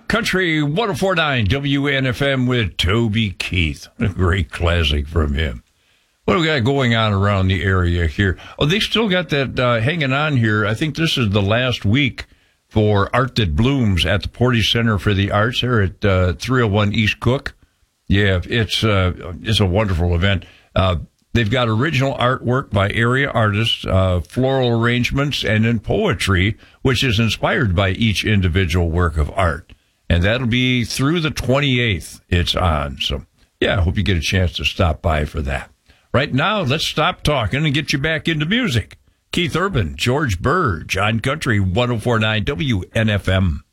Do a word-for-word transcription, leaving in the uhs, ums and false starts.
Country one oh four point nine W N F M with Toby Keith. A great classic from him. What do we got going on around the area here? Oh, they still got that uh, hanging on here. I think this is the last week for Art That Blooms at the Portage Center for the Arts here at uh, three oh one East Cook. Yeah, it's uh, it's a wonderful event. Uh, they've got original artwork by area artists, uh, floral arrangements, and then poetry, which is inspired by each individual work of art. And that'll be through the twenty-eighth it's on. So, yeah, I hope you get a chance to stop by for that. Right now, let's stop talking and get you back into music. Keith Urban, George Burge on Country one oh four point nine W N F M.